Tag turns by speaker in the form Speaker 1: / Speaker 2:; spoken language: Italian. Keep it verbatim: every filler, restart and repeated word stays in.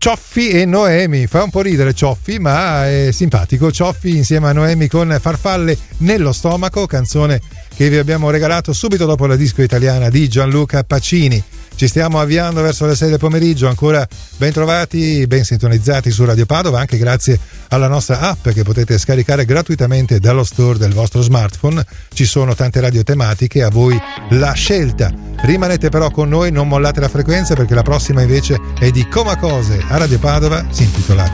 Speaker 1: Cioffi e Noemi. Fa un po' ridere Cioffi, ma è simpatico. Cioffi insieme a Noemi con Farfalle nello stomaco, canzone che vi abbiamo regalato subito dopo la disco italiana di Gianluca Pacini. Ci stiamo avviando verso le sei del pomeriggio, ancora ben trovati, ben sintonizzati su Radio Padova, anche grazie alla nostra app che potete scaricare gratuitamente dallo store del vostro smartphone. Ci sono tante radio tematiche, a voi la scelta. Rimanete però con noi, non mollate la frequenza, perché la prossima invece è di Coma Cose a Radio Padova, si intitola